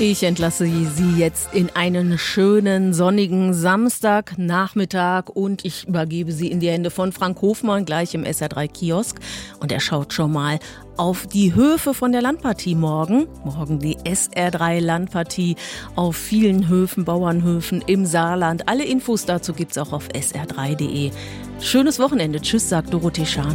Ich entlasse Sie jetzt in einen schönen, sonnigen Samstagnachmittag und ich übergebe Sie in die Hände von Frank Hofmann, gleich im SR3-Kiosk. Und er schaut schon mal auf die Höfe von der Landpartie morgen. Morgen die SR3-Landpartie auf vielen Höfen, Bauernhöfen im Saarland. Alle Infos dazu gibt's auch auf sr3.de. Schönes Wochenende. Tschüss, sagt Dorothee Schahn.